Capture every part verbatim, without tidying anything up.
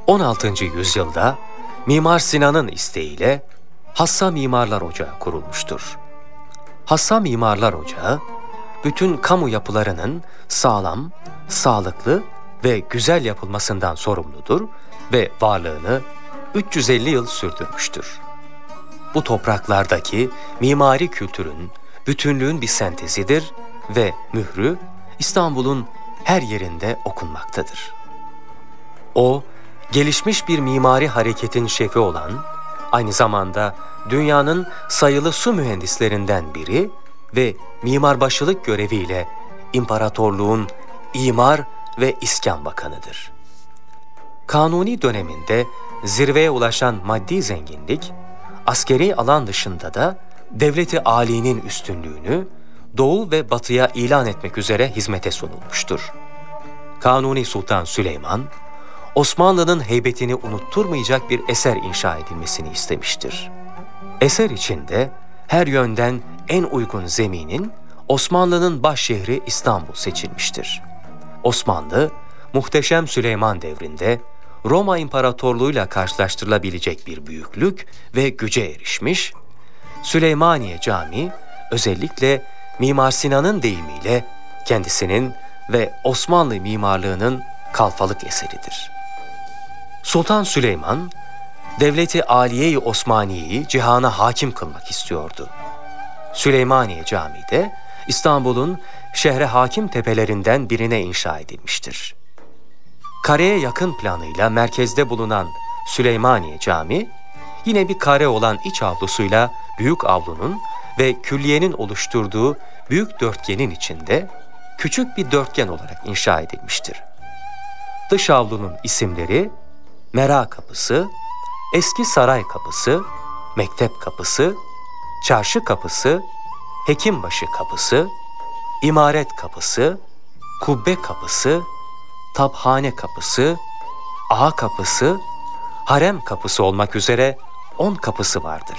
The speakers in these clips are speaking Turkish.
on altıncı yüzyılda Mimar Sinan'ın isteğiyle Hassa Mimarlar Ocağı kurulmuştur. Hassa Mimarlar Ocağı, bütün kamu yapılarının sağlam, sağlıklı ve güzel yapılmasından sorumludur ve varlığını üç yüz elli yıl sürdürmüştür. Bu topraklardaki mimari kültürün, bütünlüğün bir sentezidir ve mührü İstanbul'un her yerinde okunmaktadır. O, gelişmiş bir mimari hareketin şefi olan, aynı zamanda dünyanın sayılı su mühendislerinden biri ve mimarbaşılık göreviyle imparatorluğun imar ve iskan bakanıdır. Kanuni döneminde zirveye ulaşan maddi zenginlik, askeri alan dışında da devleti âlinin üstünlüğünü doğu ve batıya ilan etmek üzere hizmete sunulmuştur. Kanuni Sultan Süleyman, Osmanlı'nın heybetini unutturmayacak bir eser inşa edilmesini istemiştir. Eser içinde her yönden en uygun zeminin Osmanlı'nın başşehri İstanbul seçilmiştir. Osmanlı, Muhteşem Süleyman devrinde Roma İmparatorluğu'yla karşılaştırılabilecek bir büyüklük ve güce erişmiş, Süleymaniye Camii özellikle Mimar Sinan'ın deyimiyle kendisinin ve Osmanlı mimarlığının kalfalık eseridir. Sultan Süleyman, Devleti Aliye-i Osmaniye'yi cihana hakim kılmak istiyordu. Süleymaniye Camii de İstanbul'un şehre hakim tepelerinden birine inşa edilmiştir. Kareye yakın planıyla merkezde bulunan Süleymaniye Camii, yine bir kare olan iç avlusuyla büyük avlunun ve külliyenin oluşturduğu büyük dörtgenin içinde küçük bir dörtgen olarak inşa edilmiştir. Dış avlunun isimleri Mera Kapısı, Eski Saray Kapısı, Mektep Kapısı, Çarşı Kapısı, Hekimbaşı Kapısı, İmaret Kapısı, Kubbe Kapısı, Taphane Kapısı, Ağa Kapısı, Harem Kapısı olmak üzere on kapısı vardır.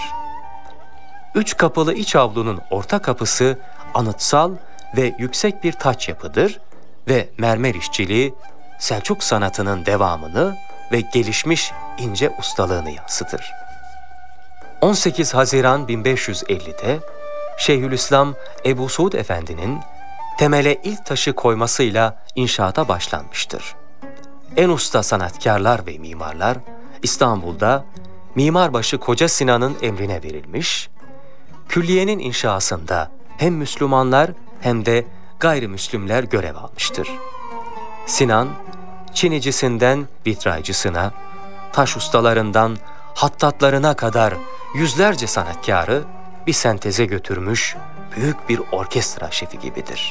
Üç kapılı iç avlunun orta kapısı anıtsal ve yüksek bir taç yapıdır ve mermer işçiliği Selçuk sanatının devamını ve gelişmiş ince ustalığını yansıtır. on sekiz Haziran bin beş yüz ellide Şeyhülislam Ebu Suud Efendi'nin temele ilk taşı koymasıyla inşaata başlanmıştır. En usta sanatkarlar ve mimarlar İstanbul'da Mimarbaşı Koca Sinan'ın emrine verilmiş, külliyenin inşasında hem Müslümanlar hem de gayrimüslimler görev almıştır. Sinan, çinicisinden vitraycısına, taş ustalarından hattatlarına kadar yüzlerce sanatkarı bir senteze götürmüş büyük bir orkestra şefi gibidir.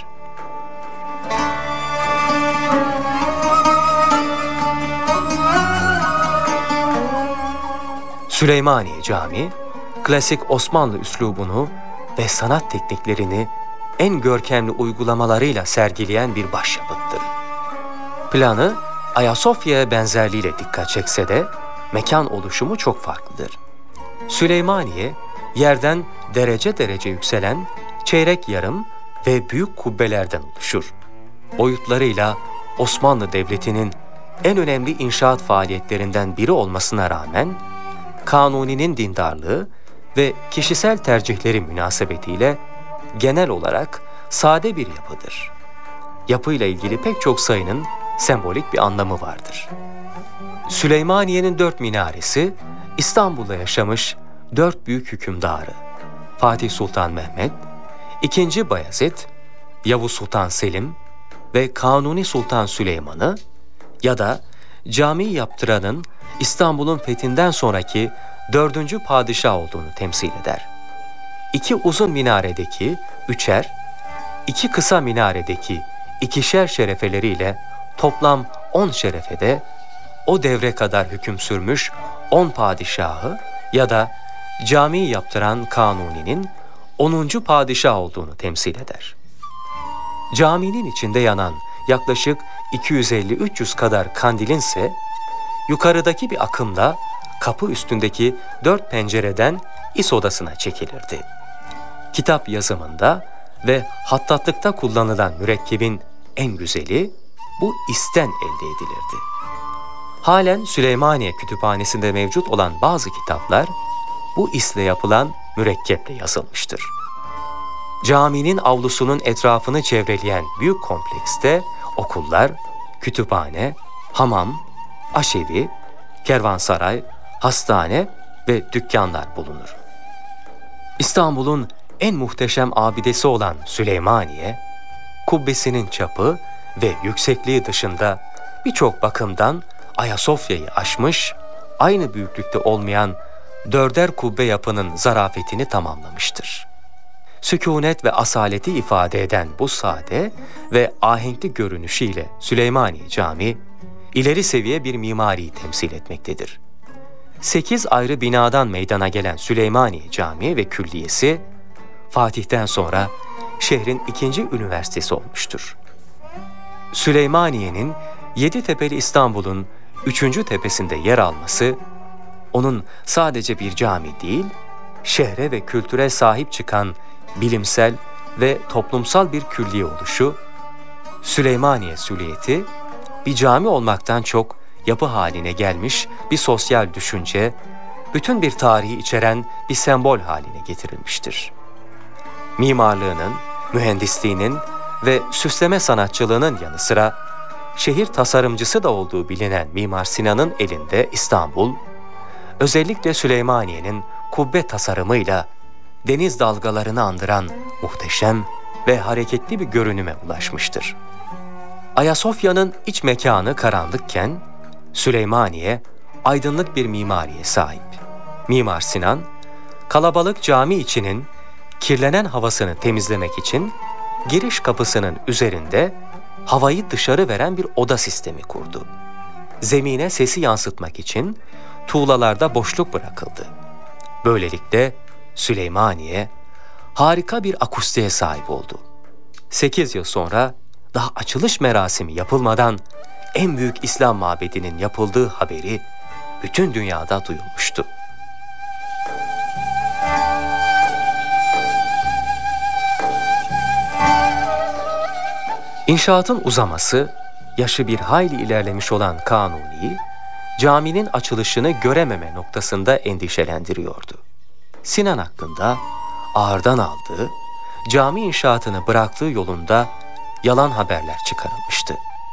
Süleymaniye Camii, klasik Osmanlı üslubunu ve sanat tekniklerini en görkemli uygulamalarıyla sergileyen bir başyapıttır. Planı Ayasofya'ya benzerliğiyle dikkat çekse de mekan oluşumu çok farklıdır. Süleymaniye, yerden derece derece yükselen çeyrek yarım ve büyük kubbelerden oluşur. Boyutlarıyla Osmanlı Devleti'nin en önemli inşaat faaliyetlerinden biri olmasına rağmen, Kanuni'nin dindarlığı ve kişisel tercihleri münasebetiyle genel olarak sade bir yapıdır. Yapıyla ilgili pek çok sayının sembolik bir anlamı vardır. Süleymaniye'nin dört minaresi, İstanbul'da yaşamış dört büyük hükümdarı, Fatih Sultan Mehmet, ikinci. Bayezid, Yavuz Sultan Selim ve Kanuni Sultan Süleyman'ı ya da cami yaptıranın İstanbul'un fethinden sonraki dördüncü padişah olduğunu temsil eder. İki uzun minaredeki üçer, iki kısa minaredeki ikişer şerefeleriyle toplam on şerefede o devre kadar hüküm sürmüş on padişahı ya da cami yaptıran Kanuni'nin onuncu padişah olduğunu temsil eder. Caminin içinde yanan yaklaşık iki yüz elli üç yüz kadar kandilinse yukarıdaki bir akımla kapı üstündeki dört pencereden is odasına çekilirdi. Kitap yazımında ve hattatlıkta kullanılan mürekkebin en güzeli bu isten elde edilirdi. Halen Süleymaniye Kütüphanesi'nde mevcut olan bazı kitaplar bu isle yapılan mürekkeple yazılmıştır. Caminin avlusunun etrafını çevreleyen büyük komplekste okullar, kütüphane, hamam, aşevi, kervansaray, hastane ve dükkanlar bulunur. İstanbul'un en muhteşem abidesi olan Süleymaniye, kubbesinin çapı ve yüksekliği dışında birçok bakımdan Ayasofya'yı aşmış, aynı büyüklükte olmayan dörder kubbe yapının zarafetini tamamlamıştır. Sükûnet ve asaleti ifade eden bu sade ve ahenkli görünüşüyle Süleymaniye Camii, ileri seviye bir mimariyi temsil etmektedir. Sekiz ayrı binadan meydana gelen Süleymaniye Camii ve Külliyesi, Fatih'ten sonra şehrin ikinci üniversitesi olmuştur. Süleymaniye'nin Yeditepe'li İstanbul'un üçüncü tepesinde yer alması, onun sadece bir cami değil, şehre ve kültüre sahip çıkan bilimsel ve toplumsal bir külliye oluşu, Süleymaniye Süliyeti, bir cami olmaktan çok yapı haline gelmiş bir sosyal düşünce, bütün bir tarihi içeren bir sembol haline getirilmiştir. Mimarlığının, mühendisliğinin ve süsleme sanatçılığının yanı sıra şehir tasarımcısı da olduğu bilinen Mimar Sinan'ın elinde İstanbul, özellikle Süleymaniye'nin kubbe tasarımıyla deniz dalgalarını andıran muhteşem ve hareketli bir görünüme ulaşmıştır. Ayasofya'nın iç mekanı karanlıkken, Süleymaniye aydınlık bir mimariye sahip. Mimar Sinan, kalabalık cami içinin kirlenen havasını temizlemek için giriş kapısının üzerinde havayı dışarı veren bir oda sistemi kurdu. Zemine sesi yansıtmak için tuğlalarda boşluk bırakıldı. Böylelikle Süleymaniye harika bir akustiğe sahip oldu. Sekiz yıl sonra daha açılış merasimi yapılmadan en büyük İslam mabedinin yapıldığı haberi bütün dünyada duyulmuştu. İnşaatın uzaması, yaşı bir hayli ilerlemiş olan Kanuni, caminin açılışını görememe noktasında endişelendiriyordu. Sinan hakkında ağırdan aldığı, cami inşaatını bıraktığı yolunda yalan haberler çıkarılmıştı.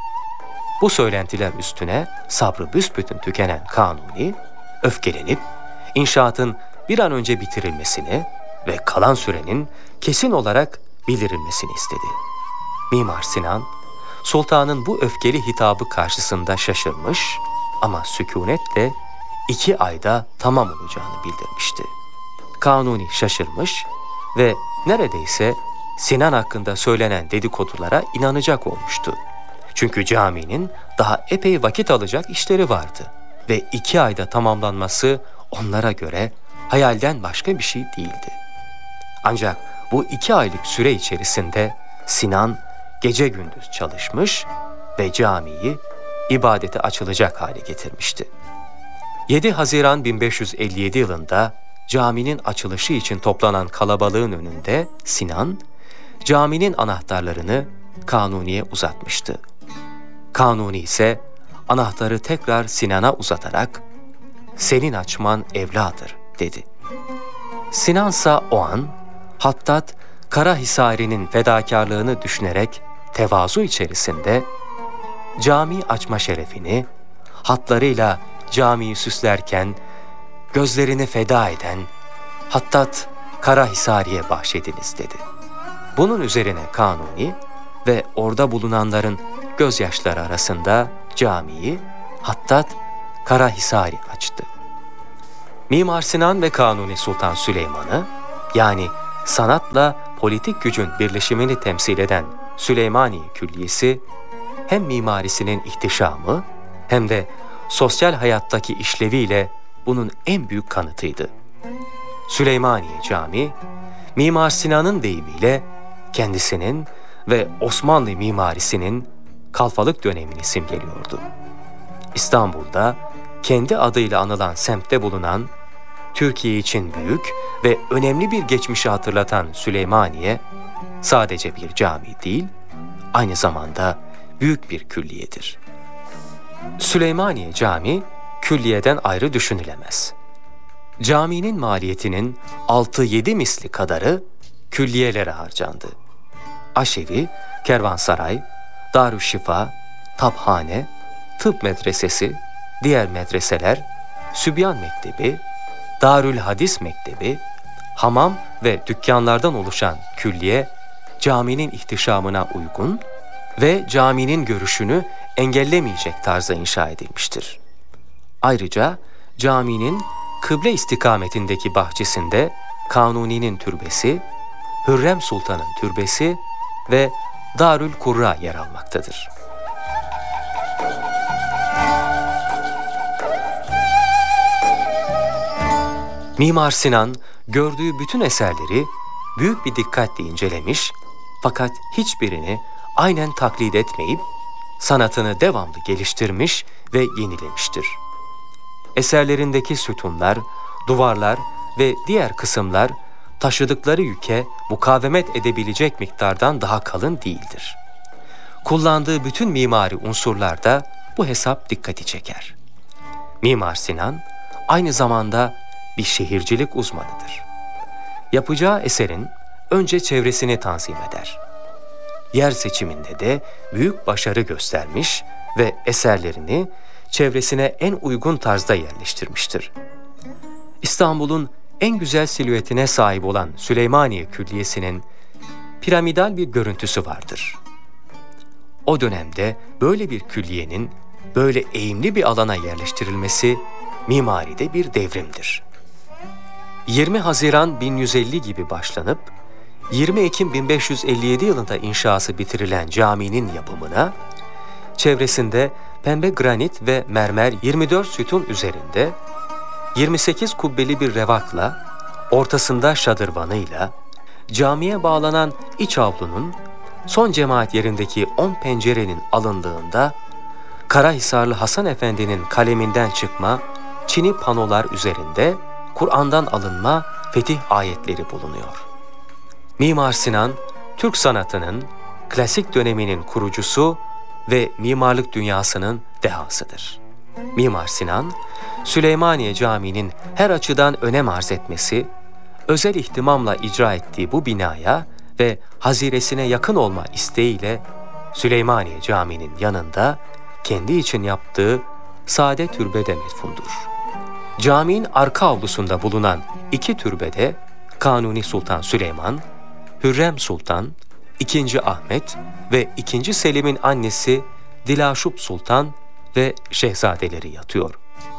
Bu söylentiler üstüne sabrı büsbütün tükenen Kanuni, öfkelenip inşaatın bir an önce bitirilmesini ve kalan sürenin kesin olarak bildirilmesini istedi. Mimar Sinan, sultanın bu öfkeli hitabı karşısında şaşırmış ama sükûnetle iki ayda tamam olacağını bildirmişti. Kanuni şaşırmış ve neredeyse Sinan hakkında söylenen dedikodulara inanacak olmuştu. Çünkü caminin daha epey vakit alacak işleri vardı ve iki ayda tamamlanması onlara göre hayalden başka bir şey değildi. Ancak bu iki aylık süre içerisinde Sinan gece gündüz çalışmış ve camiyi ibadete açılacak hale getirmişti. yedi Haziran bin beş yüz elli yedi yılında caminin açılışı için toplanan kalabalığın önünde Sinan, caminin anahtarlarını Kanuni'ye uzatmıştı. Kanuni ise anahtarı tekrar Sinan'a uzatarak "Senin açman evladır," dedi. Sinansa o an Hattat Karahisari'nin fedakarlığını düşünerek tevazu içerisinde cami açma şerefini hatlarıyla camiyi süslerken gözlerini feda eden Hattat Karahisari'ye bahşediniz dedi. Bunun üzerine Kanuni ve orada bulunanların gözyaşları arasında camiyi Hattat Karahisari açtı. Mimar Sinan ve Kanuni Sultan Süleyman'ı, yani sanatla politik gücün birleşimini temsil eden Süleymaniye Külliyesi, hem mimarisinin ihtişamı hem de sosyal hayattaki işleviyle bunun en büyük kanıtıydı. Süleymaniye Camii, Mimar Sinan'ın deyimiyle kendisinin ve Osmanlı mimarisinin kalfalık dönemini simgeliyordu. İstanbul'da kendi adıyla anılan semtte bulunan, Türkiye için büyük ve önemli bir geçmişi hatırlatan Süleymaniye, sadece bir cami değil, aynı zamanda büyük bir külliyedir. Süleymaniye Camii külliyeden ayrı düşünülemez. Caminin maliyetinin altı yedi misli kadarı külliyelere harcandı. Aşevi, kervansaray, Darüşşifa, taphane, tıp medresesi, diğer medreseler, Sübyan Mektebi, Darül Hadis Mektebi, hamam ve dükkanlardan oluşan külliye, caminin ihtişamına uygun ve caminin görüşünü engellemeyecek tarzda inşa edilmiştir. Ayrıca caminin kıble istikametindeki bahçesinde Kanuni'nin türbesi, Hürrem Sultan'ın türbesi ve Darül Kurra yer almaktadır. Mimar Sinan gördüğü bütün eserleri büyük bir dikkatle incelemiş fakat hiçbirini aynen taklit etmeyip sanatını devamlı geliştirmiş ve yenilemiştir. Eserlerindeki sütunlar, duvarlar ve diğer kısımlar taşıdıkları yüke mukavemet edebilecek miktardan daha kalın değildir. Kullandığı bütün mimari unsurlarda bu hesap dikkati çeker. Mimar Sinan aynı zamanda bir şehircilik uzmanıdır. Yapacağı eserin önce çevresini tanzim eder. Yer seçiminde de büyük başarı göstermiş ve eserlerini çevresine en uygun tarzda yerleştirmiştir. İstanbul'un en güzel silüetine sahip olan Süleymaniye Külliyesi'nin piramidal bir görüntüsü vardır. O dönemde böyle bir külliyenin böyle eğimli bir alana yerleştirilmesi mimaride bir devrimdir. yirmi Haziran bin yüz elli gibi başlanıp yirmi Ekim bin beş yüz elli yedi yılında inşası bitirilen caminin yapımına, çevresinde pembe granit ve mermer yirmi dört sütun üzerinde yirmi sekiz kubbeli bir revakla, ortasında şadırvanıyla, camiye bağlanan iç avlunun son cemaat yerindeki on pencerenin alındığında, Karahisarlı Hasan Efendi'nin kaleminden çıkma çini panolar üzerinde Kur'an'dan alınma fetih ayetleri bulunuyor. Mimar Sinan, Türk sanatının klasik döneminin kurucusu ve mimarlık dünyasının dehasıdır. Mimar Sinan, Süleymaniye Camii'nin her açıdan önem arz etmesi, özel ihtimamla icra ettiği bu binaya ve haziresine yakın olma isteğiyle Süleymaniye Camii'nin yanında kendi için yaptığı sade türbede metfundur. Caminin arka avlusunda bulunan iki türbede Kanuni Sultan Süleyman, Hürrem Sultan, ikinci. Ahmet ve ikinci. Selim'in annesi Dilaşup Sultan ve şehzadeleri yatıyor.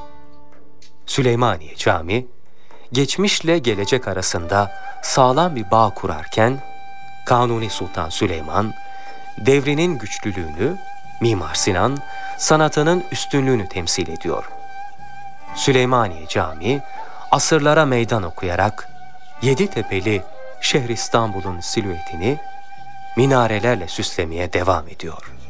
Süleymaniye Camii, geçmişle gelecek arasında sağlam bir bağ kurarken, Kanuni Sultan Süleyman, devrinin güçlülüğünü, Mimar Sinan, sanatının üstünlüğünü temsil ediyor. Süleymaniye Camii, asırlara meydan okuyarak yedi tepeli şehir İstanbul'un silüetini minarelerle süslemeye devam ediyor.